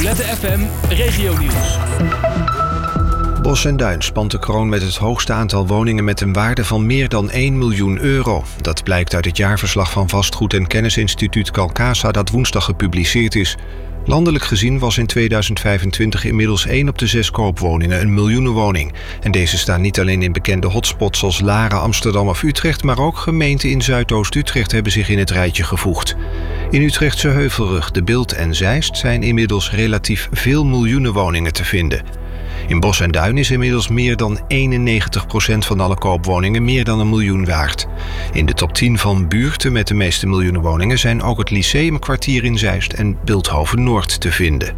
Lette FM Regionieuws. Bosch en Duin spant de kroon met het hoogste aantal woningen met een waarde van meer dan 1 miljoen euro. Dat blijkt uit het jaarverslag van vastgoed- en kennisinstituut Calcasa dat woensdag gepubliceerd is. Landelijk gezien was in 2025 inmiddels 1 op de 6 koopwoningen een miljoenenwoning. En deze staan niet alleen in bekende hotspots als Laren, Amsterdam of Utrecht, maar ook gemeenten in Zuidoost-Utrecht hebben zich in het rijtje gevoegd. In Utrechtse Heuvelrug, De Bilt en Zeist zijn inmiddels relatief veel miljoenenwoningen te vinden. In Bosch en Duin is inmiddels meer dan 91% van alle koopwoningen meer dan 1 miljoen waard. In de top 10 van buurten met de meeste miljoenenwoningen zijn ook het Lyceumkwartier in Zeist en Bilthoven-Noord te vinden.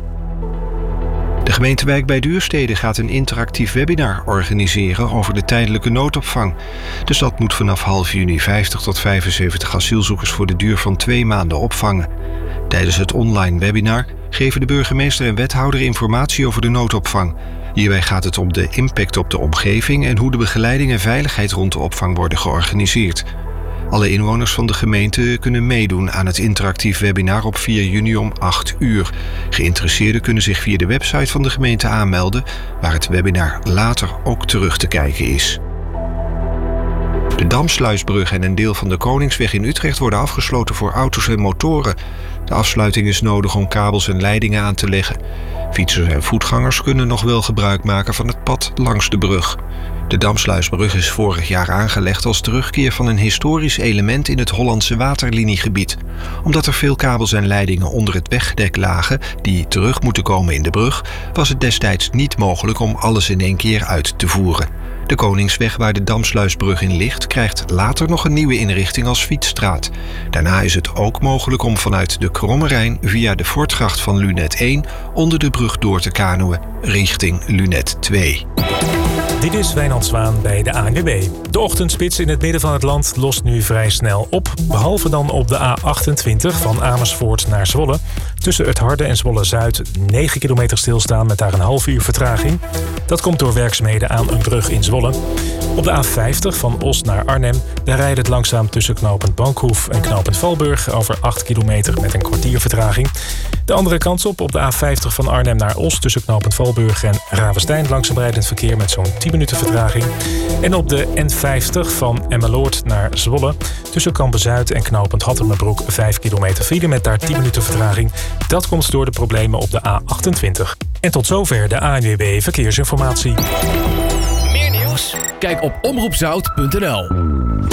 De gemeente Wijk bij Duurstede gaat een interactief webinar organiseren over de tijdelijke noodopvang. De stad moet vanaf half juni 50 tot 75 asielzoekers voor de duur van 2 maanden opvangen. Tijdens het online webinar geven de burgemeester en wethouder informatie over de noodopvang. Hierbij gaat het om de impact op de omgeving en hoe de begeleiding en veiligheid rond de opvang worden georganiseerd. Alle inwoners van de gemeente kunnen meedoen aan het interactief webinar op 4 juni om 8 uur. Geïnteresseerden kunnen zich via de website van de gemeente aanmelden, waar het webinar later ook terug te kijken is. De Damsluisbrug en een deel van de Koningsweg in Utrecht worden afgesloten voor auto's en motoren. De afsluiting is nodig om kabels en leidingen aan te leggen. Fietsers en voetgangers kunnen nog wel gebruik maken van het pad langs de brug. De Damsluisbrug is vorig jaar aangelegd als terugkeer van een historisch element in het Hollandse waterliniegebied. Omdat er veel kabels en leidingen onder het wegdek lagen die terug moeten komen in de brug, was het destijds niet mogelijk om alles in één keer uit te voeren. De Koningsweg waar de Damsluisbrug in ligt krijgt later nog een nieuwe inrichting als fietsstraat. Daarna is het ook mogelijk om vanuit de Kromme Rijn via de Voortgracht van Lunet 1 onder de brug door te kanoën richting Lunet 2. Dit is Wijnand Zwaan bij de ANWB. De ochtendspits in het midden van het land lost nu vrij snel op. Behalve dan op de A28 van Amersfoort naar Zwolle. Tussen het Harde en Zwolle-Zuid 9 kilometer stilstaan met daar een half uur vertraging. Dat komt door werkzaamheden aan een brug in Zwolle. Op de A50 van Os naar Arnhem. Daar rijdt het langzaam tussen knooppunt Bankhoef en knooppunt Valburg over 8 kilometer met een kwartier vertraging. De andere kant op de A50 van Arnhem naar Os tussen knooppunt Valburg en Ravenstein langzaam rijdend verkeer met zo'n 10 minuten vertraging. En op de N50 van Emmeloord naar Zwolle tussen Kampen-Zuid en knooppunt Hattemerbroek 5 kilometer file met daar 10 minuten vertraging. Dat komt door de problemen op de A28. En tot zover de ANWB Verkeersinformatie. Meer nieuws? Kijk op omroepzout.nl.